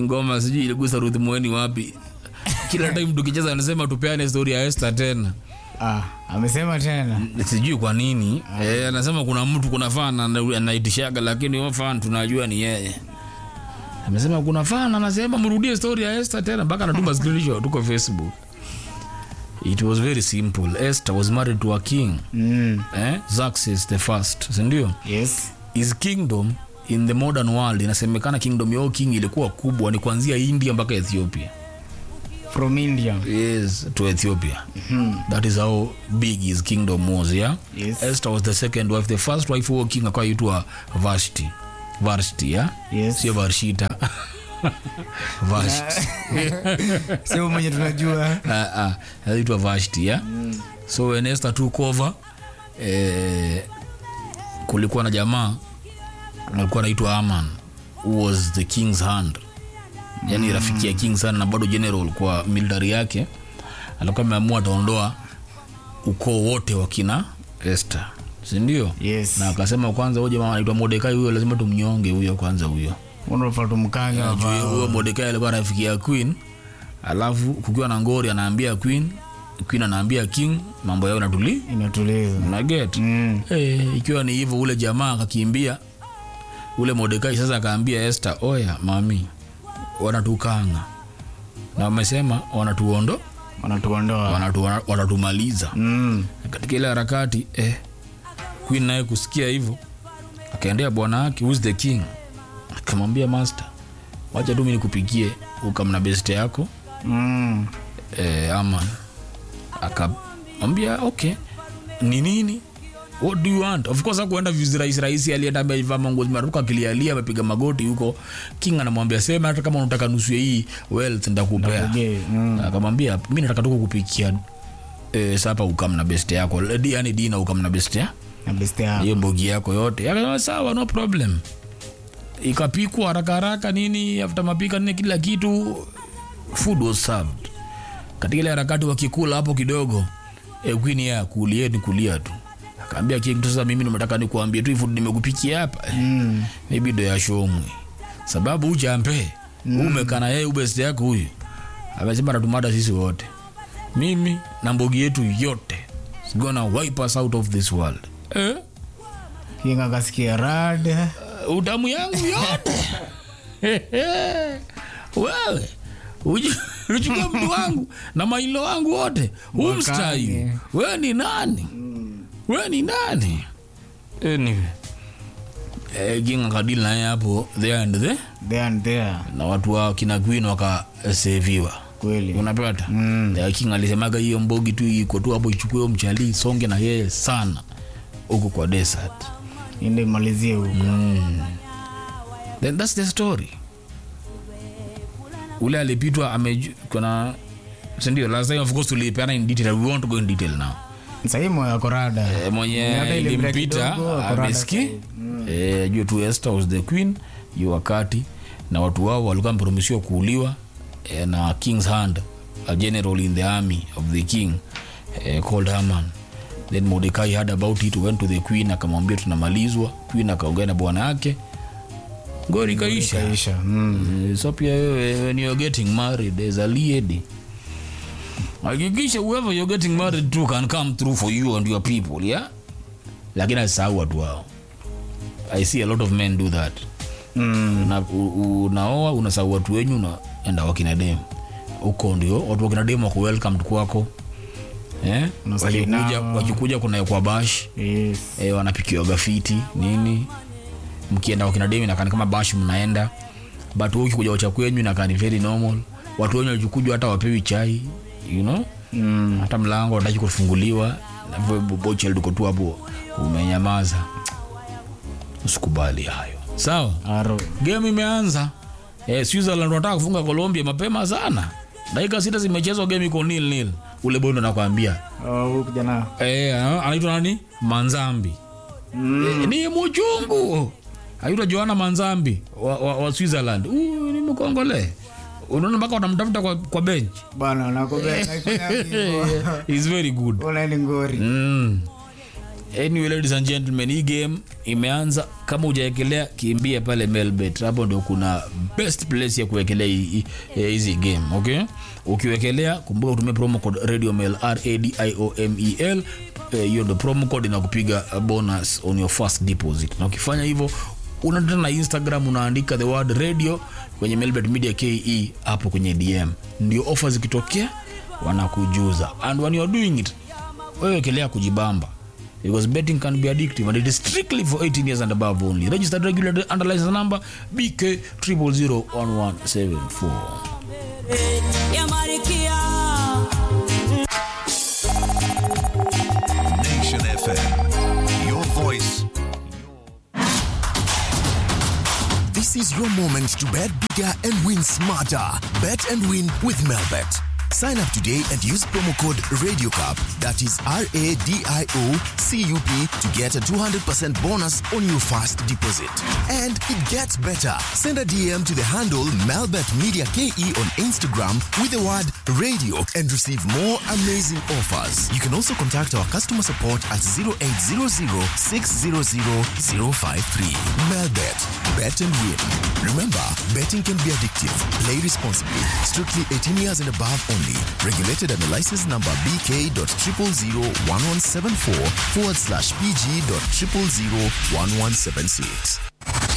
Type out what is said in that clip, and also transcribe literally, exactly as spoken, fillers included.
ingoma sijui iligusa Ruth Mueni wapi. Kila time tukicheza anasema tupeane story ya Esther tena. Ah, amesema tena. Sijui kwa nini. Ah. Eh, anasema kuna mtu kuna fan anaitishaga lakini huyo fan tunajua ni yeye. Amesema kuna fan anasema mrudie story ya Esther tena mpaka anatuma screenshot tuko Facebook. It was very simple. Esther was married to a king. Mm. Eh? Xerxes the first. Sindio? Yes. His kingdom in the modern world inasemekana kingdom yao king ilikuwa kubwa ni kuanzia India mpaka Ethiopia. From India. Yes, to Ethiopia. Mm-hmm. That is how big his kingdom was, yeah? Yes. Esther was the second wife. The first wife of king akaitwa Vashti. Vashti, yeah? Yes. Sio Varshita. Vashti. Sio mwenye tunajua. Ah ah, anaitwa Vashti, yeah? Mm. So when Esther took over, eh, kulikuwa na jamaa alikuwa anaitwa Haman, who was the king's hand. Yani mm. rafiki ya king sana na bado general kwa military yake. Alikuwa ameamua ataondoa ukoo wote wa kina Esther. Si ndio? Yes. Na akasema kwanza huyo jamaa anaitwa Mordekai, huyo lazima tumnyonge huyo kwanza huyo. Unafaa tumkanga hapa. Huyo Mordekai alikuwa rafiki ya queen. Alafu kukiwa na ngori anaambia queen, queen anaambia king, mambo yao yanatuli inatuliza. Una get? Mm. Eh, ikiwa ni hivyo ule jamaa akakimbia. Ule Mordekai sasa akaambia Esther, "Oya mami, wanatukanga." Na wamesema wanatuondo, wanatuondoa, wanatu wanatumaliza. Mm. Katika ile harakati eh queen naye kusikia hivyo akaendea bwana wake, who's the king, akamwambia master, wacha tu mimi nikupigie ukamna best yako. Mm. Eh Haman akamwambia okay, ni nini? What do you want? Of course hakuenda vizi rais rais alienda amevaa manguo maruka kilialia amepiga magoti huko. King anamwambia sema hata kama unataka nusu hii wealth nitakupea. Mm. Akamwambia mimi nataka tu kukupikia eh sapa ukamna best yako. Yani dina ukamna best ya na best yako. Hiyo mbogi yako yote. Akasema sawa, no problem. Ikapikwa haraka haraka nini, after mapika nini kila kitu, food was served. Katika ile harakati wakikula hapo kidogo, eh queen ya kulia ni kulia tu. Akaambia king, sasa mimi nimetaka nikuambie tu food nimekupikia hapa. Mm. Maybe ndo ya shomwe. Sababu ujampe, mm. umekana yeye ubest yako huyu. Amesema natumada sisi wote. Mimi na mbogi yetu yote is gonna wipe us out of this world. Eh? Kinga kasikia rad. Uh, utamu yangu yote. Wewe ujichukua mtu wangu na mailo wangu wote. Umstai. Wewe ni nani? Mm. Wewe ni nani? Anyway. Eh, kinga kadili na hapo there and there. There and there. Na watu wa kina queen wakaseviwa. Kweli. Unapata? Mm. Ya king alisemaga hiyo mbogi tu iko tu hapo, ichukue mchali songe na yeye sana huko kwa desert. Inde malizie huko. Mm. Then that's the story. Ule alipitwa ame kuna ndio last time of course tulipeana in detail. We want to go in detail now. Sasa moyo ya korada. E, mwenye ilimpita ameski. Mm. Eh, juu tu Esther was the queen, yu wakati na watu wao walikuwa mpromisiwa kuuliwa eh, na king's hand, a general in the army of the king eh, called Haman. Then Mordekai heard about it, went to the queen akamwambia tunamalizwa. Queen akaongea na bwana yake, ngori kaisha. Kaisha. Mm. Uh, so pia when you're getting married there's a lady. Hakikisha whoever you're getting married to can come through for you and your people, yeah? Lakini asahau watu wao. I see a lot of men do that. Mm. Na unaoa unasahau watu wenyu na enda wakina dem. Huko ndio watu wakina dem wako welcome kwako. Eh? Wakikuja wakikuja kuna kwa bash. Yes. Eh, wanapikiwa gafiti nini? Mkienda wakina dem na kama bash mnaenda. But wewe ukikuja wacha kwenyu na kani very normal. Watu wenyu wakikuja hata wapewi chai, you know? Mm. Hata mlango unataka kufunguliwa na boche liko tu hapo umenyamaza. Usikubali hayo. Sawa? Aro. Game imeanza. Eh, Switzerland wanataka kufunga Colombia mapema sana. Dakika sita zimechezwa, game iko nil nil. Ule bondo nakwambia. Oh, huyu kijana. Eh, anaitwa nani? Manzambi. Mm. E, ni mchungu. Anaitwa Joanna Manzambi wa, wa, wa Switzerland. Uh, ni Mkongole. Unaona mpaka wanamtafuta kwa kwa bench. Bana, nakobea naifanya hivyo. He's very good. Ona ni ngori. Mm. Anyway, ladies and gentlemen, hii game imeanza. Kama hujaekelea kimbia pale Melbet. Hapo ndio kuna best place ya kuwekelea hizi game, okay? Ukiwekelea kumbuka utumie promo code RadioMel R A D I O M E L. Hiyo uh, ndio promo code inakupiga bonus on your first deposit. Na ukifanya hivyo unaenda na Instagram unaandika the word radio kwenye Melbet Media K E hapo kwenye D M. Ndio offers zikitokea wanakujuza. And when you are doing it, wewe wekelea kujibamba. Because betting can be addictive and it is strictly for eighteen years and above only. Registered regular under license number B K zero zero zero one one seven four. Nation F M, your voice. This is your moment to bet bigger and win smarter. Bet and win with Melbet. Sign up today and use promo code RadioCup, that is R A D I O C U P, to get a two hundred percent bonus on your first deposit. And it gets better. Send a D M to the handle Melbet Media K E on Instagram with the word radio and receive more amazing offers. You can also contact our customer support at zero eight zero zero six zero zero zero five three. Melbet. Bet and win. Remember, betting can be addictive. Play responsibly. Strictly eighteen years and above only. Regulated under license number B K zero zero zero one one seven four forward slash P G zero zero zero one one seven six.